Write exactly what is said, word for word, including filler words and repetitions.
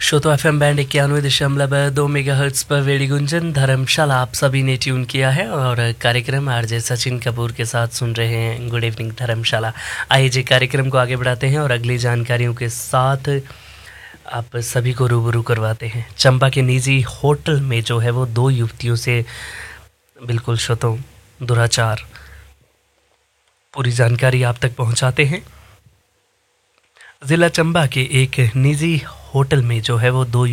श्रोतो F M band इक्यानवे दशमलव दो मेगा हर्ट्स पर वेड़ी गुंजन धर्मशाला आप सभी ने ट्यून किया है और कार्यक्रम आरजे सचिन कपूर के साथ सुन रहे हैं गुड इवनिंग धर्मशाला। आइए जी कार्यक्रम को आगे बढ़ाते हैं और अगली जानकारियों के साथ आप सभी को रूबरू करवाते हैं। चंबा के निजी होटल में जो है वो दो युवतियों से बिल्कुल श्रोतो दुराचार, पूरी जानकारी आप तक पहुंचाते हैं। जिला चंबा के एक निजी होटल में जो है वो दो